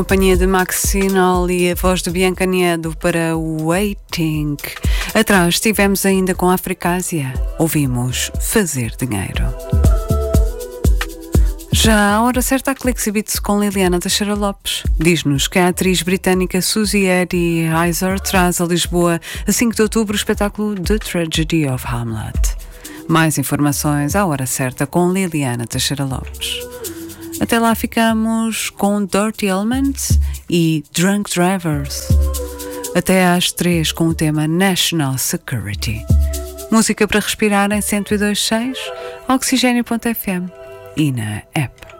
Companhia de Maxinol e a voz de Bianca Niedo para Waiting. Atrás estivemos ainda com a Africásia. Ouvimos Fazer Dinheiro. Já a hora certa, a Clixibits com Liliana Teixeira Lopes. Diz-nos que a atriz britânica Susie Eddy Heiser traz a Lisboa a 5 de outubro o espetáculo The Tragedy of Hamlet. Mais informações à hora certa com Liliana Teixeira Lopes. Até lá ficamos com Dirty Elements e Drunk Drivers. Até às 3 com o tema National Security. Música para respirar em 102.6, Oxigênio.fm e na app.